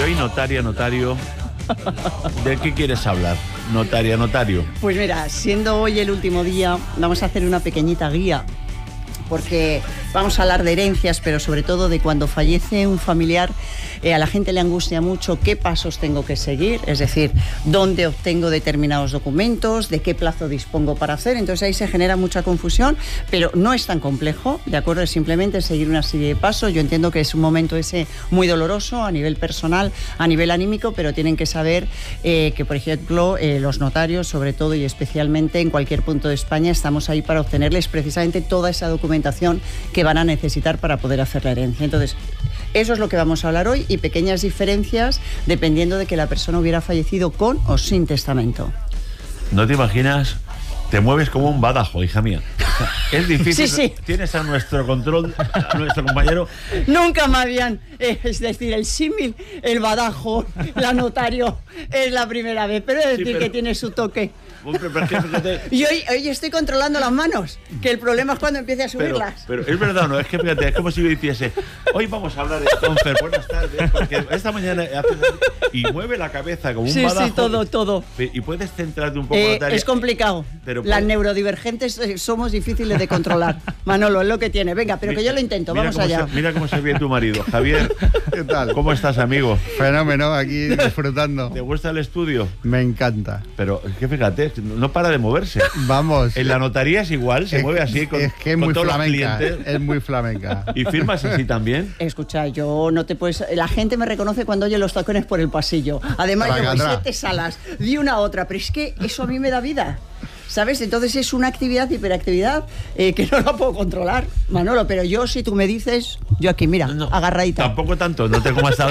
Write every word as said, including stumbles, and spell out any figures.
hoy, notaria, notario, ¿de qué quieres hablar? Notaria, notario. Pues mira, siendo hoy el último día, vamos a hacer una pequeñita guía, porque vamos a hablar de herencias, pero sobre todo de cuando fallece un familiar, eh, a la gente le angustia mucho qué pasos tengo que seguir, es decir, dónde obtengo determinados documentos, de qué plazo dispongo para hacer. Entonces ahí se genera mucha confusión, pero no es tan complejo, ¿de acuerdo? Es simplemente seguir una serie de pasos. Yo entiendo que es un momento ese muy doloroso a nivel personal, a nivel anímico, pero tienen que saber eh, que, por ejemplo, eh, los notarios, sobre todo y especialmente en cualquier punto de España, estamos ahí para obtenerles precisamente toda esa documentación que van a necesitar para poder hacer la herencia. Entonces, eso es lo que vamos a hablar hoy, y pequeñas diferencias dependiendo de que la persona hubiera fallecido con o sin testamento. ¿No te imaginas? Te mueves como un badajo, hija mía. O sea, es difícil. Sí, sí. Tienes a nuestro control, a nuestro compañero. Nunca me habían, eh, es decir, el símil, el badajo, la notario, es la primera vez, pero es decir, sí, pero... que tiene su toque. Hombre, pero es que fíjate... Y hoy, hoy estoy controlando las manos, que el problema es cuando empiece a subirlas. Pero, pero es verdad, no, es que fíjate, es como si yo hiciese, hoy vamos a hablar de Stonfer, buenas tardes, porque esta mañana hace... y mueve la cabeza como un sí, badajo. Sí, todo, todo. Y puedes centrarte un poco, eh, Natalia. Es complicado. Pero Las puede... neurodivergentes somos difíciles de controlar. Manolo, es lo que tiene. Venga, pero que yo lo intento, mira vamos allá. Se, mira cómo se ve tu marido. Javier, ¿qué tal? ¿Cómo estás, amigo? Fenómeno, aquí disfrutando. ¿Te gusta el estudio? Me encanta. Pero es que fíjate, no para de moverse. Vamos. En la notaría es igual, se es, mueve así con, es que es con muy todos flamenca, los clientes. Es muy flamenca. ¿Y firmas así también? Escucha, yo no te puedes... La gente me reconoce cuando oye los tacones por el pasillo. Además, yo voy siete salas de una a otra, pero es que eso a mí me da vida. ¿Sabes? Entonces es una actividad, hiperactividad, eh, que no la puedo controlar, Manolo, pero yo, si tú me dices, yo aquí, mira, no, agarradita. Tampoco tanto, no tengo más